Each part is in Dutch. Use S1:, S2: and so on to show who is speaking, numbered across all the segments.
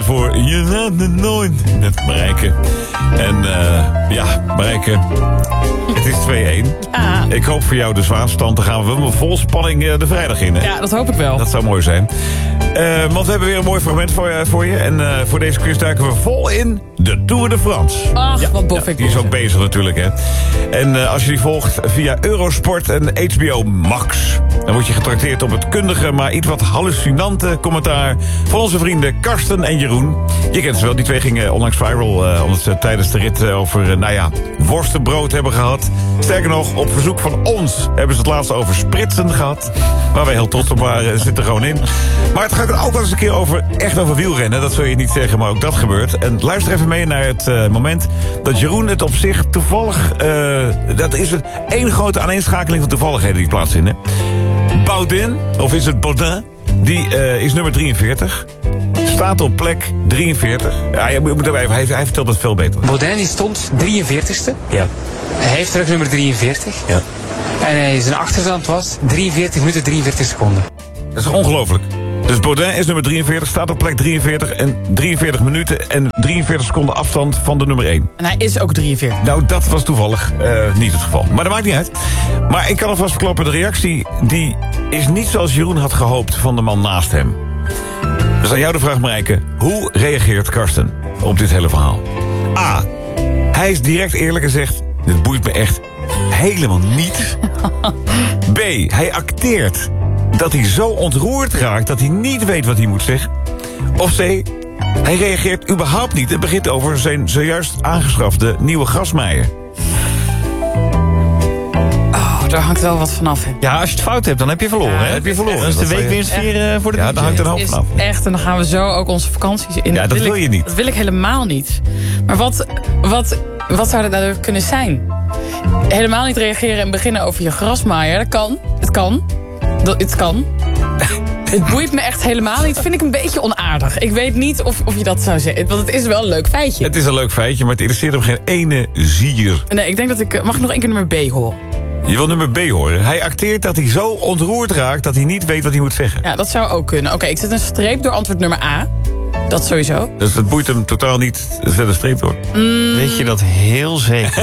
S1: voor Je laat het nooit met Marijke. En Marijke, het is 2-1.
S2: Ja.
S1: Ik hoop voor jou de zwaarstand. Dan gaan we met vol spanning de vrijdag in. Hè?
S2: Ja, dat hoop ik wel.
S1: Dat zou mooi zijn. Want we hebben weer een mooi fragment voor je. En voor deze quiz duiken we vol in de Tour de France.
S2: Ach, wat bof ik.
S1: Die is ook bezig natuurlijk, hè. En als je die volgt via Eurosport en HBO Max... dan word je getrakteerd op het kundige, maar iets wat hallucinante commentaar... van onze vrienden Karsten en Jeroen. Je kent ze wel, die twee gingen onlangs viral... omdat ze tijdens de rit over, worstenbrood hebben gehad. Sterker nog, op verzoek van ons hebben ze het laatst over spritsen gehad... waar wij heel trots op waren, zit er gewoon in. Maar het gaat ook wel eens een keer over wielrennen. Dat zul je niet zeggen, maar ook dat gebeurt. En luister even mee naar het moment dat Jeroen het op zich toevallig... dat is het één grote aaneenschakeling van toevalligheden die plaatsvinden. Baudin, of is het Baudin, die is nummer 43... staat op plek 43. Ja, hij vertelt het veel beter.
S3: Baudin die stond 43ste.
S4: Ja.
S3: Hij heeft terug nummer 43.
S4: Ja.
S3: En zijn achterstand was 43 minuten 43 seconden.
S1: Dat is ongelooflijk. Dus Baudin is nummer 43, staat op plek 43... en 43 minuten en 43 seconden afstand van de nummer 1.
S2: En hij is ook 43.
S1: Nou, dat was toevallig niet het geval. Maar dat maakt niet uit. Maar ik kan alvast verklappen, de reactie... die is niet zoals Jeroen had gehoopt van de man naast hem. Dus aan jou de vraag, Marijke. Hoe reageert Karsten op dit hele verhaal? A. Hij is direct eerlijk en zegt... dit boeit me echt helemaal niet. B. Hij acteert dat hij zo ontroerd raakt... dat hij niet weet wat hij moet zeggen. Of C. Hij reageert überhaupt niet... en begint over zijn zojuist aangeschafte nieuwe grasmaaier.
S2: Daar hangt wel wat vanaf. Hè.
S4: Ja, als je het fout hebt, dan heb je verloren.
S2: Ja,
S4: hè?
S1: heb je verloren.
S4: Dat is de
S1: Dat
S4: weekwinst weer voor de
S1: Ja,
S4: DJ.
S1: daar hangt een hoop
S2: Is
S1: vanaf.
S2: echt, en dan gaan we zo ook onze vakanties in.
S1: Ja, dat wil je niet.
S2: Dat wil ik helemaal niet. Maar wat zou dat nou kunnen zijn? Helemaal niet reageren en beginnen over je grasmaaier. Dat kan. Het kan. Het kan. Het boeit me echt helemaal niet. Vind ik een beetje onaardig. Ik weet niet of je dat zou zeggen. Want het is wel een leuk feitje.
S1: Het is een leuk feitje, maar het interesseert hem geen ene zier.
S2: Nee, ik denk dat ik... Mag ik nog één keer nummer B horen?
S1: Je wil nummer B horen. Hij acteert dat hij zo ontroerd raakt... dat hij niet weet wat hij moet zeggen.
S2: Ja, dat zou ook kunnen. Oké, ik zet een streep door antwoord nummer A. Dat sowieso.
S1: Dus het boeit hem totaal niet. Zet een streep door.
S4: Weet je dat heel zeker?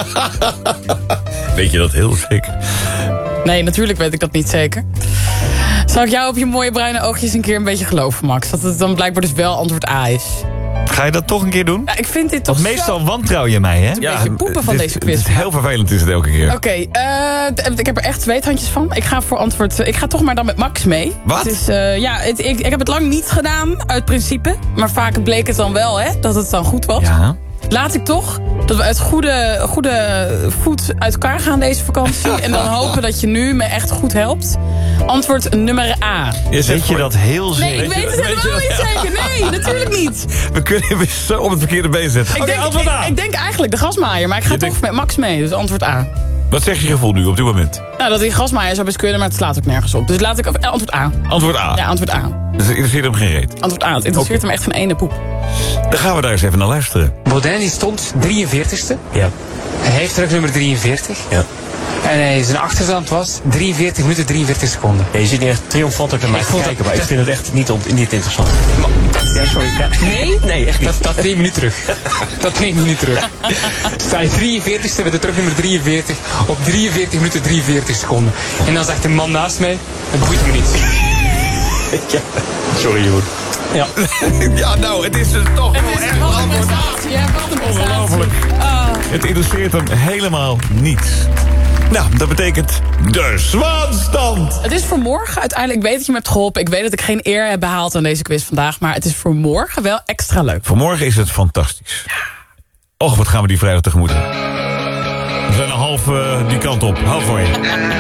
S1: Weet je dat heel zeker?
S2: Nee, natuurlijk weet ik dat niet zeker. Zal ik jou op je mooie bruine oogjes een keer een beetje geloven, Max? Dat het dan blijkbaar dus wel antwoord A is.
S4: Ga je dat toch een keer doen?
S2: Ja, ik vind dit toch
S4: Want meestal wantrouw je mij, hè?
S2: een beetje poepen van deze quiz.
S1: Het is heel vervelend is het elke keer.
S2: Oké, ik heb er echt zweethandjes van. Ik ga voor antwoord... Ik ga toch maar dan met Max mee.
S1: Wat?
S2: Het is, ik heb het lang niet gedaan, uit principe. Maar vaak bleek het dan wel, hè, dat het dan goed was.
S4: Ja.
S2: Laat ik toch dat we uit goede voet uit elkaar gaan deze vakantie. En dan hopen dat je nu me echt goed helpt. Antwoord nummer A.
S4: Weet je dat heel zeker?
S2: Nee, ik weet het helemaal niet zeker. Nee, natuurlijk niet.
S1: We kunnen hem zo op het verkeerde been zetten.
S2: Ik denk eigenlijk de grasmaaier, maar ik ga toch met Max mee. Dus antwoord A.
S1: Wat zegt je gevoel nu op dit moment?
S2: Nou, dat die grasmaaier zou best kunnen, maar het slaat ook nergens op. Dus laat ik antwoord A.
S1: Antwoord A.
S2: Ja, antwoord A.
S1: Dus het interesseert hem geen reet.
S2: Antwoord A. Het interesseert hem echt geen ene poep.
S1: Dan gaan we daar eens even naar luisteren.
S3: Baudin die stond 43ste.
S4: Ja.
S3: Hij heeft terug nummer 43.
S4: Ja.
S3: En zijn achterstand was 43 minuten 43 seconden.
S4: Ja, je zit niet echt triomfantelijk naar mij te kijken, maar ik vind het echt niet interessant. Ja, sorry. Ja.
S3: Nee?
S4: Nee, echt niet.
S3: Dat 2 minuten terug. Dat 2 minuten terug. Sta je 43ste met de terug nummer 43 op 43 minuten 43 seconden. En dan zegt de man naast mij, het boeit me niet.
S4: Ja. Sorry, Jeroen.
S3: Ja.
S1: Ja, nou, het is dus toch wel echt
S2: Wat een
S1: antwoord.
S2: prestatie, hè? Wat een prestatie.
S1: Ongelooflijk. Het interesseert hem helemaal niets. Nou, dat betekent de zwaanstand.
S2: Het is voor morgen uiteindelijk. Ik weet dat je me hebt geholpen. Ik weet dat ik geen eer heb behaald aan deze quiz vandaag. Maar het is voor morgen wel extra leuk.
S1: Vanmorgen is het fantastisch. Och, wat gaan we die vrijdag tegemoet. We zijn een half die kant op. Half voor je.